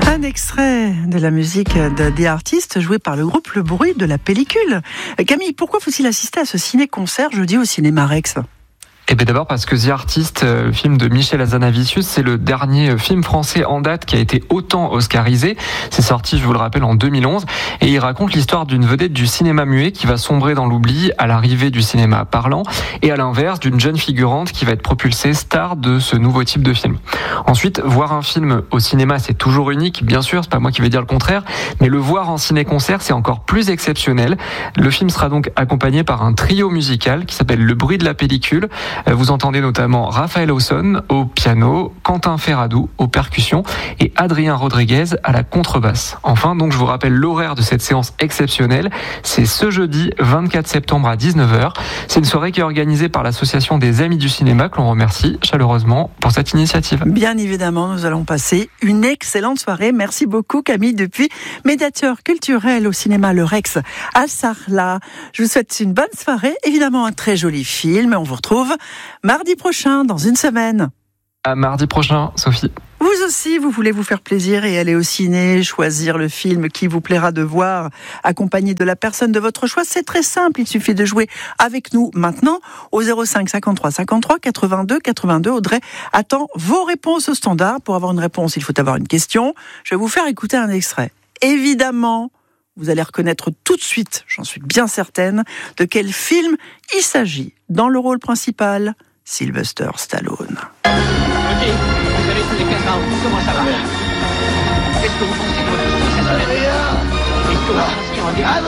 Un extrait de la musique de The Artist joué par le groupe Le Bruit de la Pellicule. Camille, pourquoi faut-il assister à ce ciné-concert jeudi au Cinéma Rex ? Eh bien d'abord parce que The Artist, le film de Michel Hazanavicius, c'est le dernier film français en date qui a été autant oscarisé. C'est sorti, je vous le rappelle, en 2011. Et il raconte l'histoire d'une vedette du cinéma muet qui va sombrer dans l'oubli à l'arrivée du cinéma parlant. Et à l'inverse, d'une jeune figurante qui va être propulsée star de ce nouveau type de film. Ensuite, voir un film au cinéma, c'est toujours unique, bien sûr, c'est pas moi qui vais dire le contraire. Mais le voir en ciné-concert, c'est encore plus exceptionnel. Le film sera donc accompagné par un trio musical qui s'appelle Le Bruit de la Pellicule. Vous entendez notamment Raphaël Hauson au piano, Quentin Ferradou aux percussions et Adrien Rodriguez à la contrebasse. Enfin, donc, je vous rappelle l'horaire de cette séance exceptionnelle. C'est ce jeudi 24 septembre à 19h. C'est une soirée qui est organisée par l'association des Amis du Cinéma que l'on remercie chaleureusement pour cette initiative. Bien évidemment, nous allons passer une excellente soirée. Merci beaucoup Camille depuis médiateur culturel au cinéma Le Rex à Sarlat. Je vous souhaite une bonne soirée, évidemment un très joli film. On vous retrouve mardi prochain, dans une semaine. À mardi prochain, Sophie. Vous aussi, vous voulez vous faire plaisir et aller au ciné, choisir le film qui vous plaira de voir, accompagné de la personne de votre choix. C'est très simple, il suffit de jouer avec nous maintenant au 05 53 53 82 82. Audrey attend vos réponses au standard. Pour avoir une réponse, il faut avoir une question. Je vais vous faire écouter un extrait. Évidemment, vous allez reconnaître tout de suite, j'en suis bien certaine, de quel film il s'agit. Dans le rôle principal, Sylvester Stallone. Ok, vous avez tous les 15 ans, comment ça va? Est-ce que vous pensez que votre fils a sa Est-ce que vous pensez en début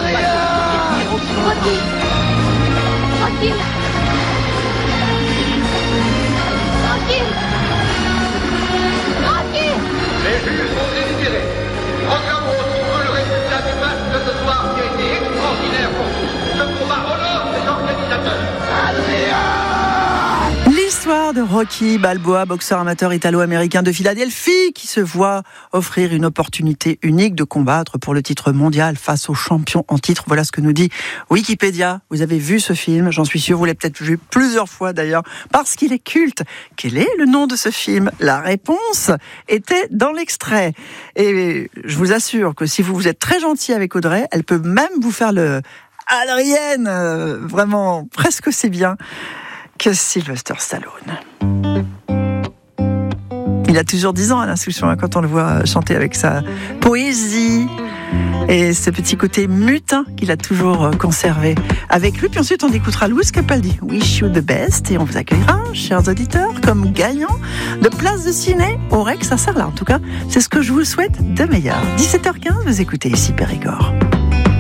Tranquille. Les juges vont délibérer. Proclamerons contre le résultat du match de ce soir qui a été extraordinaire pour tous. Ce combat honore les organisateurs. L'histoire de Rocky Balboa, boxeur amateur italo-américain de Philadelphie, qui se voit offrir une opportunité unique de combattre pour le titre mondial face au champion en titre. Voilà ce que nous dit Wikipédia. Vous avez vu ce film, j'en suis sûr, vous l'avez peut-être vu plusieurs fois d'ailleurs, parce qu'il est culte. Quel est le nom de ce film ? La réponse était dans l'extrait. Et je vous assure que si vous êtes très gentil avec Audrey, elle peut même vous faire le Adrienne, vraiment presque aussi bien que Sylvester Stallone. Il a toujours 10 ans à l'instruction quand on le voit chanter avec sa poésie et ce petit côté mutin qu'il a toujours conservé avec lui. Puis ensuite on écoutera Lewis Capaldi, Wish You the Best, et on vous accueillera, chers auditeurs, comme gagnant de place de ciné au Rex à Sarlat. En tout cas, c'est ce que je vous souhaite de meilleur. 17h15, vous écoutez ici Périgord.